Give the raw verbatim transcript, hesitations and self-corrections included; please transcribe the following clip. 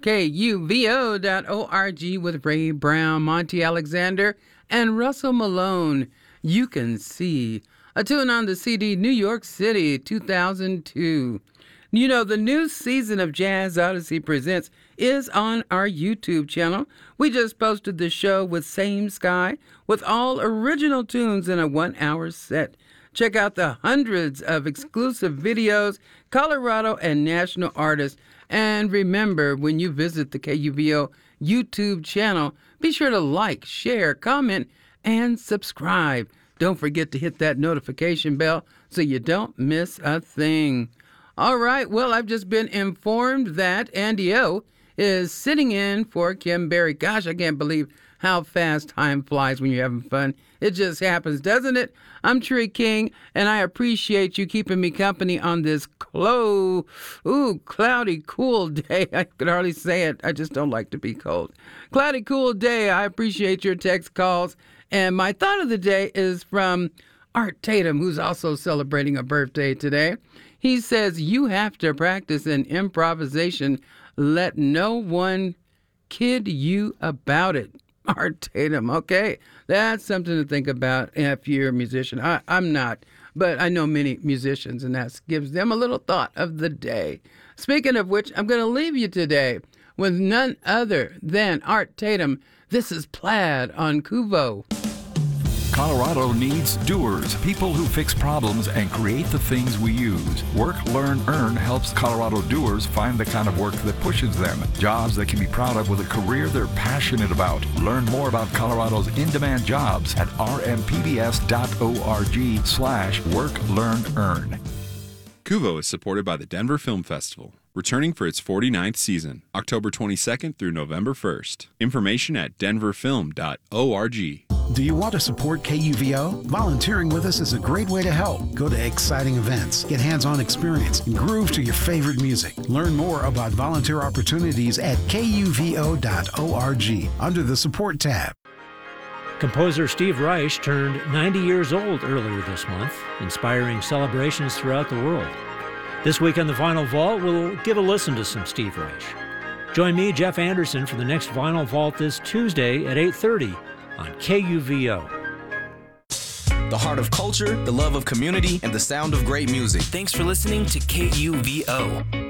K U V O dot org with Ray Brown, Monty Alexander, and Russell Malone. You Can See. A tune on the C D New York City, two thousand two. You know, the new season of Jazz Odyssey Presents is on our YouTube channel. We just posted the show with Same Sky with all original tunes in a one-hour set. Check out the hundreds of exclusive videos, Colorado and national artists. And remember, when you visit the K U V O YouTube channel, be sure to like, share, comment, and subscribe. Don't forget to hit that notification bell so you don't miss a thing. All right, well, I've just been informed that Andy O is sitting in for Kim Berry. Gosh, I can't believe how fast time flies when you're having fun. It just happens, doesn't it? I'm Tree King, and I appreciate you keeping me company on this clo- ooh, cloudy, cool day. I could hardly say it. I just don't like to be cold. Cloudy, cool day. I appreciate your text calls. And my thought of the day is from Art Tatum, who's also celebrating a birthday today. He says, you have to practice in improvisation. Let no one kid you about it. Art Tatum, okay. That's something to think about if you're a musician. I, I'm not, but I know many musicians, and that gives them a little thought of the day. Speaking of which, I'm going to leave you today with none other than Art Tatum. This is Plaid on Kuvo. Colorado needs doers, people who fix problems and create the things we use. Work, Learn, Earn helps Colorado doers find the kind of work that pushes them. Jobs they can be proud of with a career they're passionate about. Learn more about Colorado's in-demand jobs at r m p b s dot org slash work, learn, earn. Kuvo is supported by the Denver Film Festival, returning for its forty-ninth season, October twenty-second through November first. Information at denver film dot org. Do you want to support K U V O? Volunteering with us is a great way to help. Go to exciting events, get hands-on experience, and groove to your favorite music. Learn more about volunteer opportunities at k u v o dot org under the Support tab. Composer Steve Reich turned ninety years old earlier this month, inspiring celebrations throughout the world. This week on the Vinyl Vault, we'll give a listen to some Steve Reich. Join me, Jeff Anderson, for the next Vinyl Vault this Tuesday at eight thirty on K U V O. The heart of culture, the love of community, and the sound of great music. Thanks for listening to K U V O.